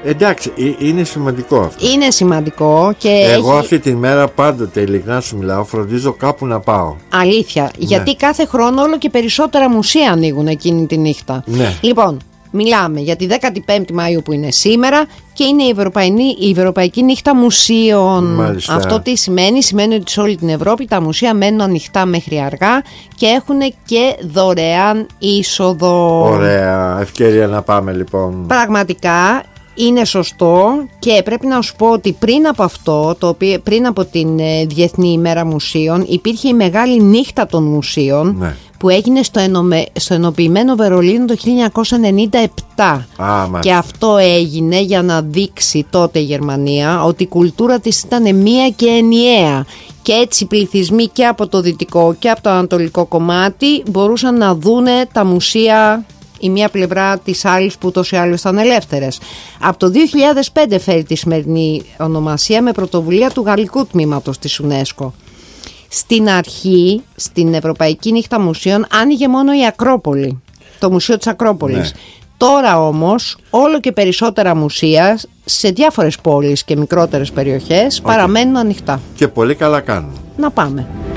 Εντάξει, είναι σημαντικό αυτό. Είναι σημαντικό και εγώ αυτή τη μέρα πάντοτε, ειλικρινά σου μιλάω, φροντίζω κάπου να πάω. Αλήθεια, γιατί κάθε χρόνο όλο και περισσότερα μουσεία ανοίγουν εκείνη τη νύχτα. Ναι. Λοιπόν, μιλάμε για τη 15η Μαΐου που είναι σήμερα και είναι η Ευρωπαϊκή Νύχτα Μουσείων. Μάλιστα. Αυτό τι σημαίνει? Σημαίνει ότι σε όλη την Ευρώπη τα μουσεία μένουν ανοιχτά μέχρι αργά και έχουν και δωρεάν είσοδο. Ωραία, ευκαιρία να πάμε λοιπόν. Πραγματικά είναι σωστό και πρέπει να σου πω ότι πριν από αυτό, πριν από την Διεθνή ημέρα μουσείων, υπήρχε η Μεγάλη Νύχτα των Μουσείων, ναι, που έγινε στο ενοποιημένο Βερολίνο το 1997. Και αυτό έγινε για να δείξει τότε η Γερμανία ότι η κουλτούρα της ήταν μία και ενιαία. Και έτσι οι πληθυσμοί και από το δυτικό και από το ανατολικό κομμάτι μπορούσαν να δούνε τα μουσεία η μία πλευρά της άλλης που ούτως ή άλλως ήταν ελεύθερες. Από το 2005 φέρει τη σημερινή ονομασία με πρωτοβουλία του γαλλικού τμήματος της UNESCO. Στην αρχή, στην Ευρωπαϊκή Νύχτα Μουσείων, άνοιγε μόνο η Ακρόπολη, το Μουσείο της Ακρόπολης. Ναι. Τώρα όμως όλο και περισσότερα μουσεία σε διάφορες πόλεις και μικρότερες περιοχές παραμένουν ανοιχτά. Και πολύ καλά κάνουν. Να πάμε.